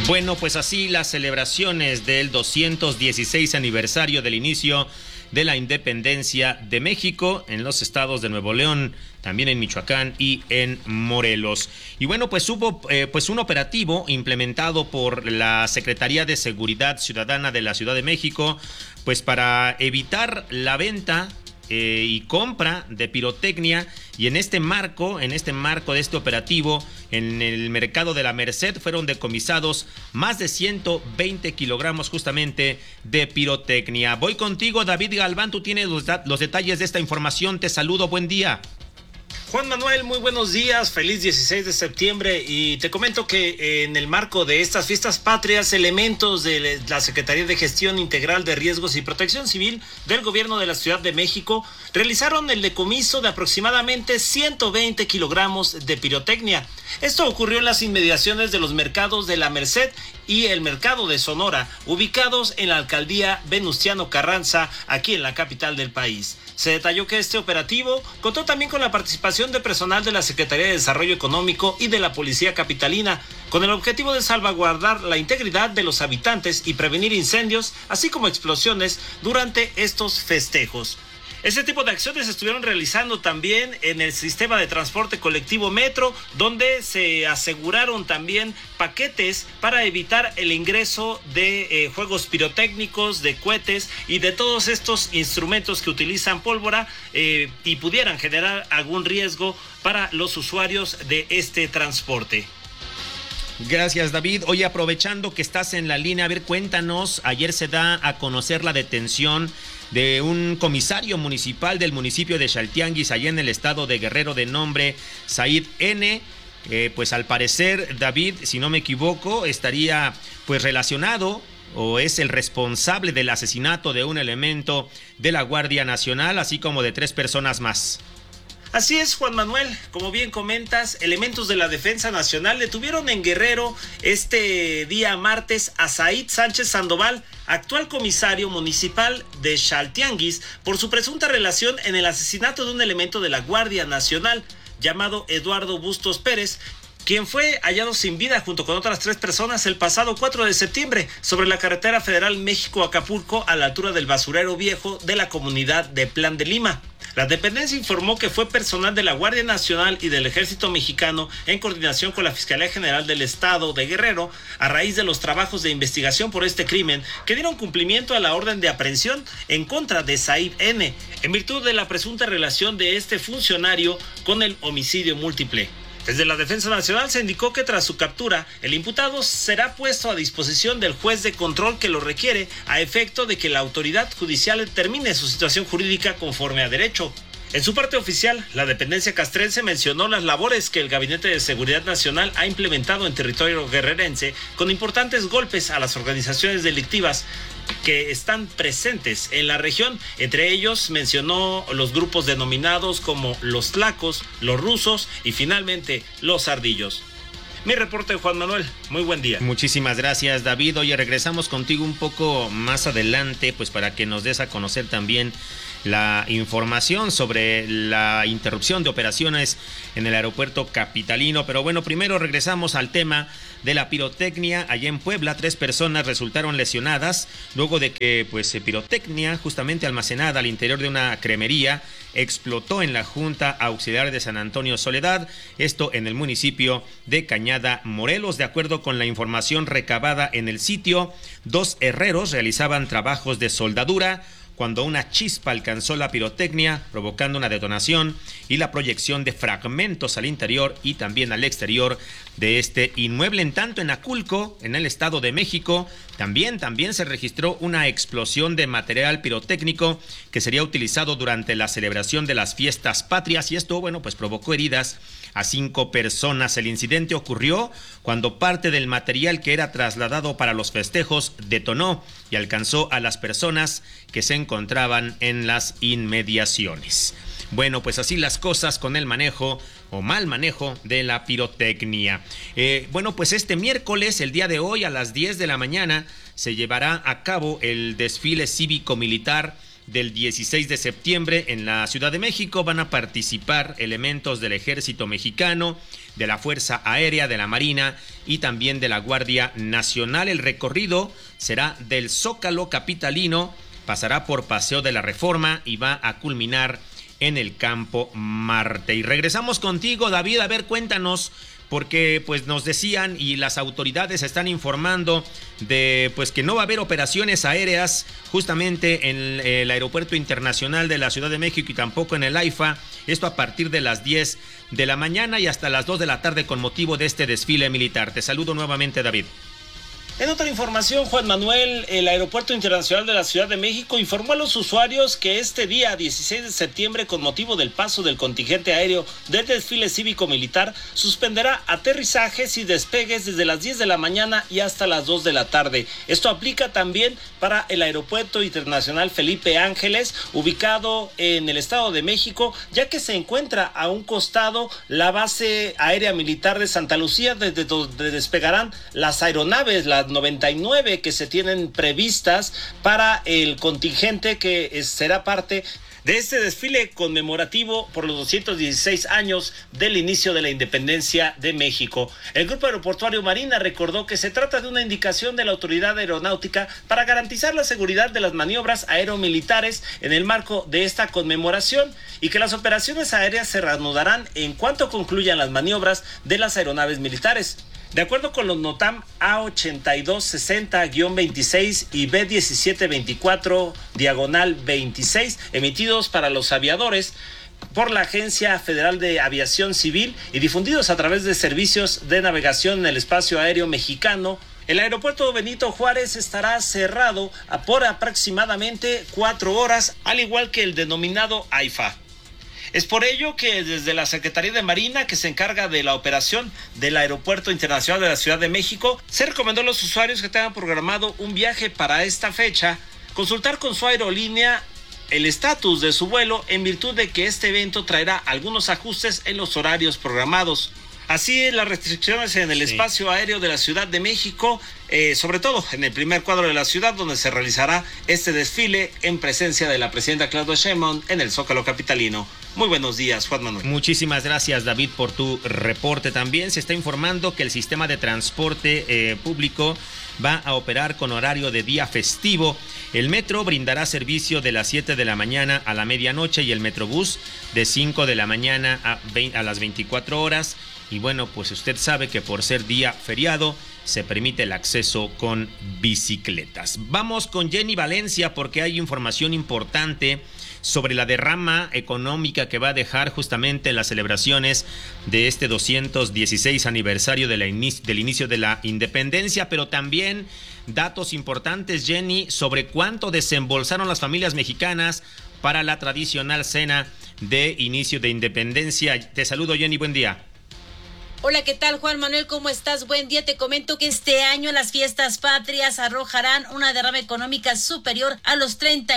Bueno, pues así las celebraciones del 216 aniversario del inicio de la independencia de México en los estados de Nuevo León, también en Michoacán y en Morelos. Y bueno, pues hubo un operativo implementado por la Secretaría de Seguridad Ciudadana de la Ciudad de México, pues para evitar la venta y compra de pirotecnia, y en este marco de este operativo, en el mercado de la Merced fueron decomisados más de 120 kilogramos justamente de pirotecnia. Voy contigo, David Galván, tú tienes los detalles de esta información. Te saludo, buen día. Juan Manuel, muy buenos días, feliz 16 de septiembre, y te comento que en el marco de estas fiestas patrias, elementos de la Secretaría de Gestión Integral de Riesgos y Protección Civil del Gobierno de la Ciudad de México realizaron el decomiso de aproximadamente 120 kilogramos de pirotecnia. Esto ocurrió en las inmediaciones de los mercados de la Merced y el mercado de Sonora, ubicados en la alcaldía Venustiano Carranza, aquí en la capital del país. Se detalló que este operativo contó también con la participación de personal de la Secretaría de Desarrollo Económico y de la Policía Capitalina, con el objetivo de salvaguardar la integridad de los habitantes y prevenir incendios, así como explosiones durante estos festejos. Este tipo de acciones se estuvieron realizando también en el sistema de transporte colectivo Metro, donde se aseguraron también paquetes para evitar el ingreso de juegos pirotécnicos, de cohetes y de todos estos instrumentos que utilizan pólvora y pudieran generar algún riesgo para los usuarios de este transporte. Gracias, David. Oye, aprovechando que estás en la línea, a ver, cuéntanos, ayer se da a conocer la detención de un comisario municipal del municipio de Chaltianguis, allá en el estado de Guerrero, de nombre Said N. Pues al parecer, David, si no me equivoco, estaría pues relacionado o es el responsable del asesinato de un elemento de la Guardia Nacional, así como de 3 personas más. Así es, Juan Manuel, como bien comentas, elementos de la Defensa Nacional detuvieron en Guerrero este día martes a Said Sánchez Sandoval, actual comisario municipal de Chaltianguis, por su presunta relación en el asesinato de un elemento de la Guardia Nacional llamado Eduardo Bustos Pérez, quien fue hallado sin vida junto con otras 3 personas el pasado 4 de septiembre sobre la carretera federal México-Acapulco, a la altura del basurero viejo de la comunidad de Plan de Lima. La dependencia informó que fue personal de la Guardia Nacional y del Ejército Mexicano, en coordinación con la Fiscalía General del Estado de Guerrero, a raíz de los trabajos de investigación por este crimen, que dieron cumplimiento a la orden de aprehensión en contra de Said N., en virtud de la presunta relación de este funcionario con el homicidio múltiple. Desde la Defensa Nacional se indicó que tras su captura, el imputado será puesto a disposición del juez de control que lo requiere, a efecto de que la autoridad judicial determine su situación jurídica conforme a derecho. En su parte oficial, la dependencia castrense mencionó las labores que el Gabinete de Seguridad Nacional ha implementado en territorio guerrerense, con importantes golpes a las organizaciones delictivas que están presentes en la región. Entre ellos mencionó los grupos denominados como los tlacos, los rusos y finalmente los ardillos. Mi reporte, Juan Manuel, muy buen día. Muchísimas gracias, David. Oye, regresamos contigo un poco más adelante, pues para que nos des a conocer también la información sobre la interrupción de operaciones en el aeropuerto capitalino. Pero bueno, primero regresamos al tema de la pirotecnia. Allá en Puebla, 3 personas resultaron lesionadas luego de que pirotecnia justamente almacenada al interior de una cremería explotó en la Junta Auxiliar de San Antonio Soledad, esto en el municipio de Cañada, Morelos. De acuerdo con la información recabada en el sitio, 2 herreros realizaban trabajos de soldadura cuando una chispa alcanzó la pirotecnia, provocando una detonación y la proyección de fragmentos al interior y también al exterior de este inmueble. En tanto, en Aculco, en el Estado de México, también se registró una explosión de material pirotécnico que sería utilizado durante la celebración de las fiestas patrias, y esto, pues provocó heridas a 5 personas. El incidente ocurrió cuando parte del material que era trasladado para los festejos detonó y alcanzó a las personas que se encontraban en las inmediaciones. Bueno, pues así las cosas con el manejo o mal manejo de la pirotecnia. Pues este miércoles, el día de hoy, a las 10 de la mañana, se llevará a cabo el desfile cívico-militar del 16 de septiembre en la Ciudad de México. Van a participar elementos del Ejército Mexicano, de la Fuerza Aérea, de la Marina y también de la Guardia Nacional. El recorrido será del Zócalo capitalino, pasará por Paseo de la Reforma y va a culminar en el Campo Marte. Y regresamos contigo, David. A ver, cuéntanos, porque pues nos decían y las autoridades están informando de pues que no va a haber operaciones aéreas justamente en el Aeropuerto Internacional de la Ciudad de México y tampoco en el AIFA. Esto a partir de las 10 de la mañana y hasta las 2 de la tarde con motivo de este desfile militar. Te saludo nuevamente, David. En otra información, Juan Manuel, el Aeropuerto Internacional de la Ciudad de México informó a los usuarios que este día 16 de septiembre, con motivo del paso del contingente aéreo del desfile cívico-militar, suspenderá aterrizajes y despegues desde las 10 de la mañana y hasta las 2 de la tarde. Esto aplica también para el Aeropuerto Internacional Felipe Ángeles, ubicado en el Estado de México, ya que se encuentra a un costado la base aérea militar de Santa Lucía, desde donde despegarán las aeronaves, las 99 que se tienen previstas para el contingente que será parte de este desfile conmemorativo por los 216 años del inicio de la independencia de México. El Grupo Aeroportuario Marina recordó que se trata de una indicación de la Autoridad Aeronáutica para garantizar la seguridad de las maniobras aeromilitares en el marco de esta conmemoración y que las operaciones aéreas se reanudarán en cuanto concluyan las maniobras de las aeronaves militares. De acuerdo con los NOTAM A8260-26 y B1724-26 emitidos para los aviadores por la Agencia Federal de Aviación Civil y difundidos a través de servicios de navegación en el espacio aéreo mexicano, el aeropuerto Benito Juárez estará cerrado por aproximadamente 4 horas, al igual que el denominado AIFA. Es por ello que desde la Secretaría de Marina, que se encarga de la operación del Aeropuerto Internacional de la Ciudad de México, se recomendó a los usuarios que tengan programado un viaje para esta fecha, consultar con su aerolínea el estatus de su vuelo en virtud de que este evento traerá algunos ajustes en los horarios programados. Así, las restricciones en el espacio aéreo de la Ciudad de México, sobre todo en el primer cuadro de la ciudad, donde se realizará este desfile en presencia de la presidenta Claudia Sheinbaum en el Zócalo capitalino. Muy buenos días, Juan Manuel. Muchísimas gracias, David, por tu reporte. También se está informando que el sistema de transporte público va a operar con horario de día festivo. El metro brindará servicio de las 7 de la mañana a la medianoche y el Metrobús de 5 de la mañana a las 24 horas. Y bueno, pues usted sabe que por ser día feriado se permite el acceso con bicicletas. Vamos con Jenny Valencia porque hay información importante sobre la derrama económica que va a dejar justamente las celebraciones de este 216 aniversario del inicio de la independencia, pero también datos importantes, Jenny, sobre cuánto desembolsaron las familias mexicanas para la tradicional cena de inicio de independencia. Te saludo, Jenny, buen día. Hola, ¿qué tal, Juan Manuel? ¿Cómo estás? Buen día. Te comento que este año las fiestas patrias arrojarán una derrama económica superior a los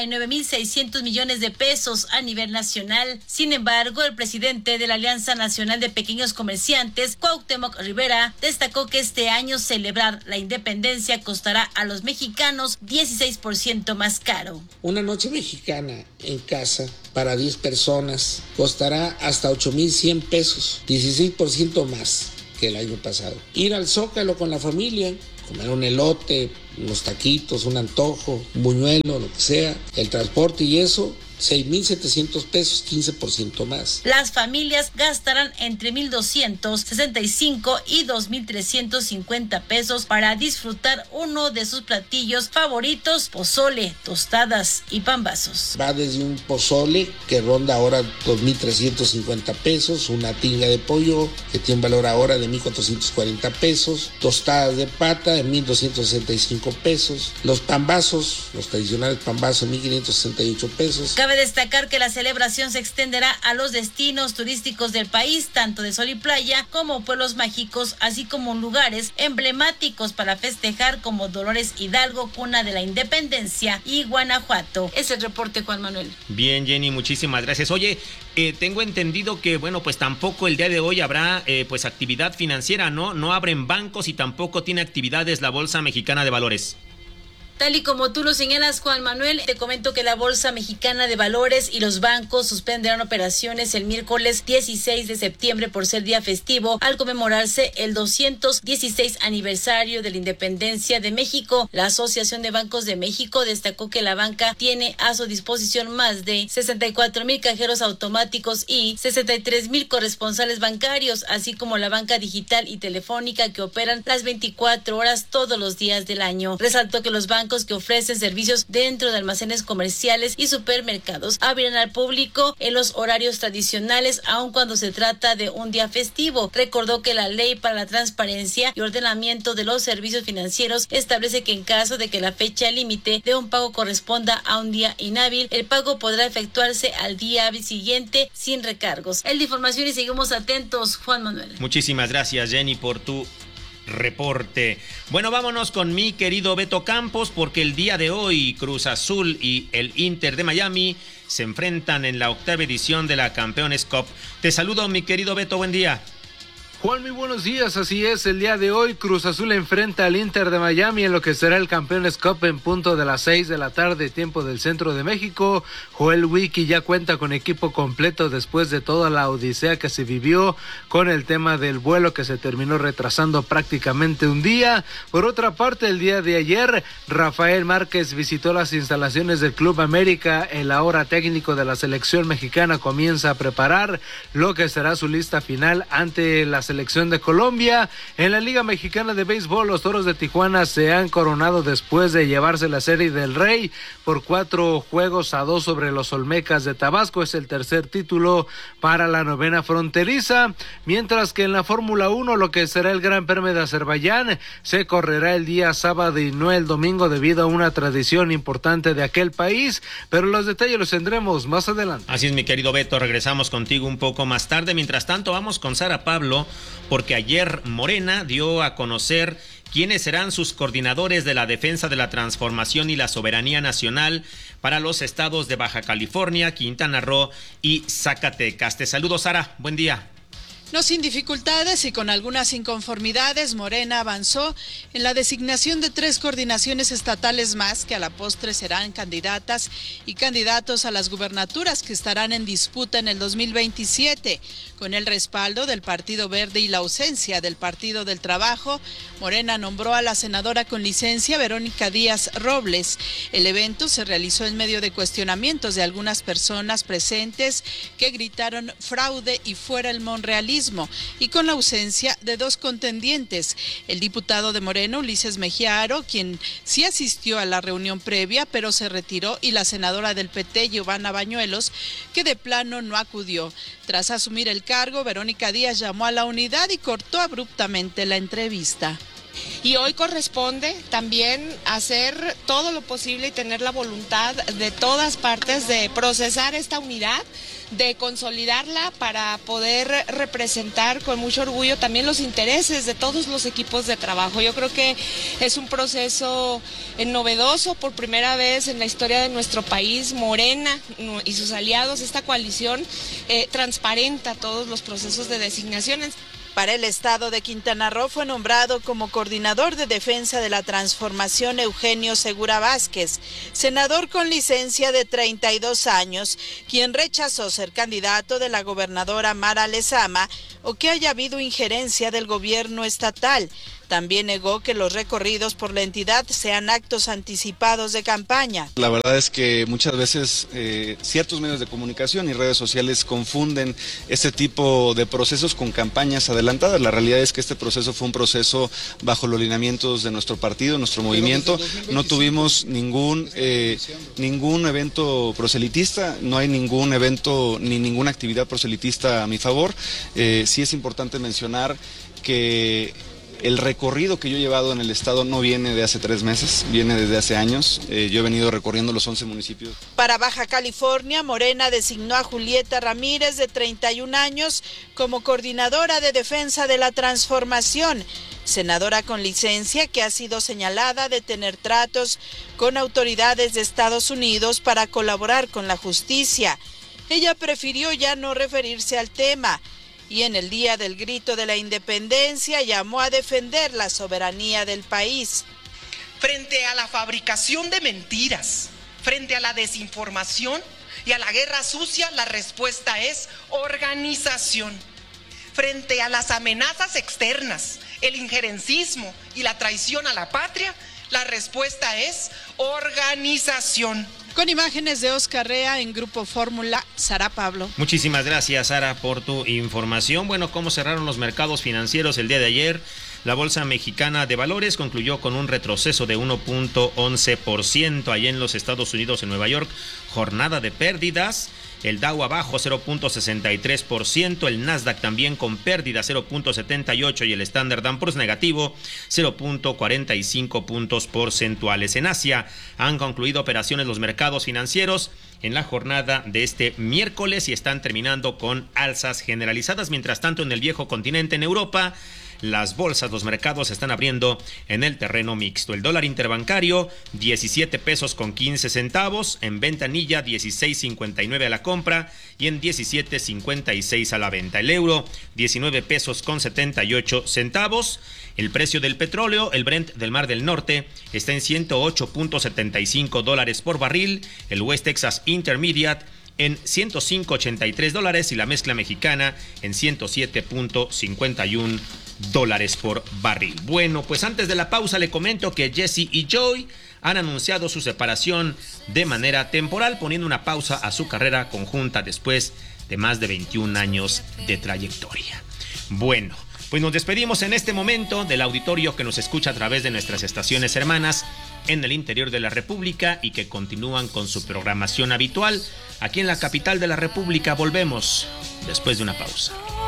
39,600 millones de pesos a nivel nacional. Sin embargo, el presidente de la Alianza Nacional de Pequeños Comerciantes, Cuauhtémoc Rivera, destacó que este año celebrar la independencia costará a los mexicanos 16% más caro. Una noche mexicana en casa para 10 personas costará hasta 8,100 pesos, 16% más que el año pasado. Ir al Zócalo con la familia, comer un elote, unos taquitos, un antojo, un buñuelo, lo que sea, el transporte y eso, 6,700 pesos, 15% más. Las familias gastarán entre 1,265 y 2,350 pesos para disfrutar uno de sus platillos favoritos: pozole, tostadas y pambazos. Va desde un pozole que ronda ahora 2,350 pesos, una tinga de pollo que tiene un valor ahora de 1,440 pesos, tostadas de pata de 1,265 pesos, los pambazos, los tradicionales pambazos, 1,568 pesos. Cabe destacar que la celebración se extenderá a los destinos turísticos del país, tanto de sol y playa como pueblos mágicos, así como lugares emblemáticos para festejar como Dolores Hidalgo, cuna de la independencia, y Guanajuato. Es el reporte, Juan Manuel. Bien, Jenny, muchísimas gracias. Oye, tengo entendido que, bueno, pues tampoco el día de hoy habrá pues actividad financiera, ¿no? No abren bancos y tampoco tiene actividades la Bolsa Mexicana de Valores. Tal y como tú lo señalas, Juan Manuel, te comento que la Bolsa Mexicana de Valores y los bancos suspenderán operaciones el miércoles 16 de septiembre por ser día festivo, al conmemorarse el 216 aniversario de la independencia de México. La Asociación de Bancos de México destacó que la banca tiene a su disposición más de 64,000 cajeros automáticos y 63,000 corresponsales bancarios, así como la banca digital y telefónica que operan las 24 horas todos los días del año. Resaltó que los bancos que ofrecen servicios dentro de almacenes comerciales y supermercados abrirán al público en los horarios tradicionales, aun cuando se trata de un día festivo. Recordó que la Ley para la Transparencia y Ordenamiento de los Servicios Financieros establece que en caso de que la fecha límite de un pago corresponda a un día inhábil, el pago podrá efectuarse al día siguiente sin recargos. Es la información y seguimos atentos, Juan Manuel. Muchísimas gracias, Jenny, por tu reporte. Bueno, vámonos con mi querido Beto Campos, porque el día de hoy Cruz Azul y el Inter de Miami se enfrentan en la 8ª edición de la Campeones Cup. Te saludo, mi querido Beto, buen día. Juan, muy buenos días, así es, el día de hoy Cruz Azul enfrenta al Inter de Miami en lo que será el Campeones Cup en punto de las 6 de la tarde, tiempo del centro de México. Joel Wiki ya cuenta con equipo completo después de toda la odisea que se vivió con el tema del vuelo que se terminó retrasando prácticamente un día. Por otra parte, el día de ayer, Rafael Márquez visitó las instalaciones del Club América. El ahora técnico de la selección mexicana comienza a preparar lo que será su lista final ante la selección de Colombia. En la Liga Mexicana de Béisbol, los Toros de Tijuana se han coronado después de llevarse la Serie del Rey por 4-2 sobre los Olmecas de Tabasco. Es el tercer título para la novena fronteriza, mientras que en la Fórmula 1, lo que será el Gran Premio de Azerbaiyán, se correrá el día sábado y no el domingo debido a una tradición importante de aquel país, pero los detalles los tendremos más adelante. Así es, mi querido Beto, regresamos contigo un poco más tarde. Mientras tanto, vamos con Sara Pablo, porque ayer Morena dio a conocer quiénes serán sus coordinadores de la defensa de la transformación y la soberanía nacional para los estados de Baja California, Quintana Roo y Zacatecas. Te saludo, Sara, buen día. No sin dificultades y con algunas inconformidades, Morena avanzó en la designación de 3 coordinaciones estatales más que a la postre serán candidatas y candidatos a las gubernaturas que estarán en disputa en el 2027. Con el respaldo del Partido Verde y la ausencia del Partido del Trabajo, Morena nombró a la senadora con licencia Verónica Díaz Robles. El evento se realizó en medio de cuestionamientos de algunas personas presentes que gritaron fraude y fuera el monrealismo, y con la ausencia de 2 contendientes, el diputado de Morena Ulises Mejía Aro, quien sí asistió a la reunión previa pero se retiró, y la senadora del PT Giovanna Bañuelos, que de plano no acudió. Tras asumir el cargo, Verónica Díaz llamó a la unidad y cortó abruptamente la entrevista. Y hoy corresponde también hacer todo lo posible y tener la voluntad de todas partes de procesar esta unidad, de consolidarla para poder representar con mucho orgullo también los intereses de todos los equipos de trabajo. Yo creo que es un proceso novedoso, por primera vez en la historia de nuestro país. Morena y sus aliados, esta coalición, transparenta todos los procesos de designaciones. Para el estado de Quintana Roo fue nombrado como coordinador de defensa de la transformación Eugenio Segura Vázquez, senador con licencia de 32 años, quien rechazó ser candidato de la gobernadora Mara Lezama o que haya habido injerencia del gobierno estatal. También negó que los recorridos por la entidad sean actos anticipados de campaña. La verdad es que muchas veces ciertos medios de comunicación y redes sociales confunden este tipo de procesos con campañas adelantadas. La realidad es que este proceso fue un proceso bajo los lineamientos de nuestro partido, nuestro movimiento. No tuvimos ningún evento proselitista, no hay ningún evento ni ninguna actividad proselitista a mi favor. Sí es importante mencionar que el recorrido que yo he llevado en el estado no viene de hace 3 meses, viene desde hace años. Yo he venido recorriendo los 11 municipios. Para Baja California, Morena designó a Julieta Ramírez, de 31 años, como coordinadora de defensa de la transformación, senadora con licencia que ha sido señalada de tener tratos con autoridades de Estados Unidos para colaborar con la justicia. Ella prefirió ya no referirse al tema, y en el día del grito de la independencia llamó a defender la soberanía del país. frente a la fabricación de mentiras, frente a la desinformación y a la guerra sucia, la respuesta es organización. Frente a las amenazas externas, el injerencismo y la traición a la patria, la respuesta es organización. Con imágenes de Oscar Rea en Grupo Fórmula, Sara Pablo. Muchísimas gracias, Sara, por tu información. Bueno, ¿cómo cerraron los mercados financieros el día de ayer? La Bolsa Mexicana de Valores concluyó con un retroceso de 1.11% allá en los Estados Unidos, en Nueva York. Jornada de pérdidas. El Dow abajo 0.63%, el Nasdaq también con pérdida 0.78% y el Standard & Poor's negativo 0.45 puntos porcentuales. En Asia han concluido operaciones los mercados financieros en la jornada de este miércoles y están terminando con alzas generalizadas. Mientras tanto, en el viejo continente, en Europa, las bolsas, los mercados se están abriendo en el terreno mixto. El dólar interbancario, 17 pesos con 15 centavos. En ventanilla, 16.59 a la compra y en 17.56 a la venta. El euro, 19 pesos con 78 centavos. El precio del petróleo, el Brent del Mar del Norte, está en $108.75 por barril. El West Texas Intermediate en $105.83 y la mezcla mexicana en $107.51 por barril. Bueno, pues antes de la pausa le comento que Jesse y Joy han anunciado su separación de manera temporal, poniendo una pausa a su carrera conjunta después de más de 21 años de trayectoria. Bueno, pues nos despedimos en este momento del auditorio que nos escucha a través de nuestras estaciones hermanas en el interior de la República y que continúan con su programación habitual. Aquí en la capital de la República volvemos después de una pausa.